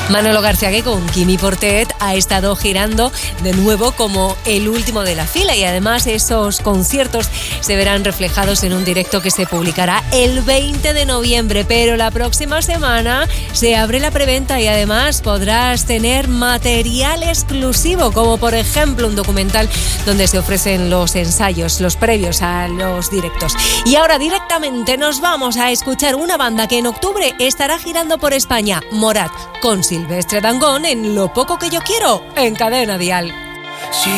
Manolo García, que con Quimi Portet ha estado girando de nuevo como el último de la fila, y además esos conciertos se verán reflejados en un directo que se publicará el 20 de noviembre, pero la próxima semana se abre la preventa y además podrás tener material exclusivo, como por ejemplo un documental donde se ofrecen los ensayos, los previos a los directos. Y ahora directamente nos vamos a escuchar una banda que en octubre estará girando por España, Morat, con Silvestre Dangond en Lo poco que yo quiero, en Cadena Dial. Si